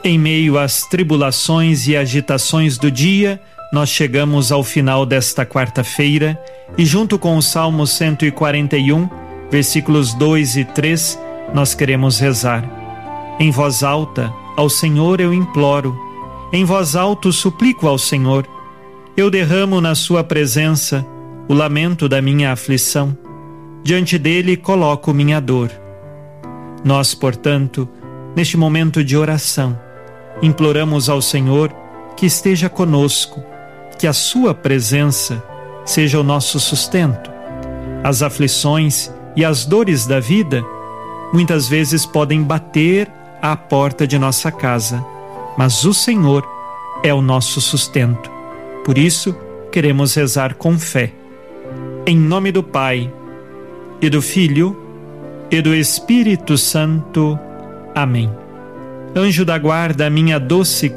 Em meio às tribulações e agitações do dia, nós chegamos ao final desta quarta-feira e, junto com o Salmo 141, versículos 2 e 3, nós queremos rezar. Em voz alta, ao Senhor eu imploro, em voz alta suplico ao Senhor. Eu derramo na sua presença o lamento da minha aflição. Diante dele coloco minha dor. Nós, portanto, neste momento de oração, imploramos ao Senhor que esteja conosco, que a sua presença seja o nosso sustento. As aflições e as dores da vida muitas vezes podem bater à porta de nossa casa, mas o Senhor é o nosso sustento. Por isso, queremos rezar com fé. Em nome do Pai, e do Filho, e do Espírito Santo. Amém. Anjo da guarda, minha doce